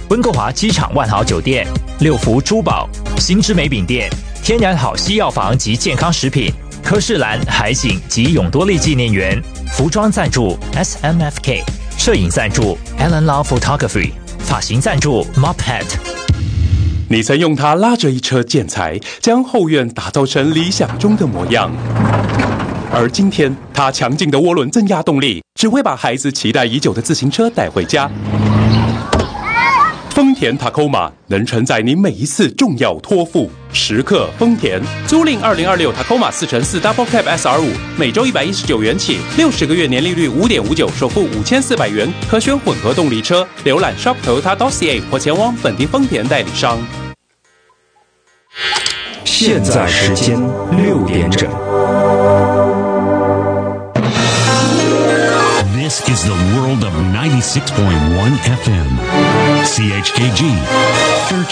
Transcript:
温哥华机场万豪酒店、六福珠宝、新之美饼店、天然好西药房及健康食品、科士兰海景及永多利纪念园，服装赞助 SMFK， 摄影赞助 Alan Lau Photography， 发型赞助 Mophead。 你曾用它拉着一车建材，将后院打造成理想中的模样。而今天，它强劲的涡轮增压动力，只会把孩子期待已久的自行车带回家。丰田 Tacoma 能承载你每一次重要托付。时刻丰田，租赁2026 Tacoma 4x4 Double Cab SR5，每周119元起，60个月年利率5.59%，首付5400元，可选混合动力车。浏览 shop.toyota.ca 或前往本地丰田代理商。 现在时间6点整。 This is the world of 96.1 FM. CHKG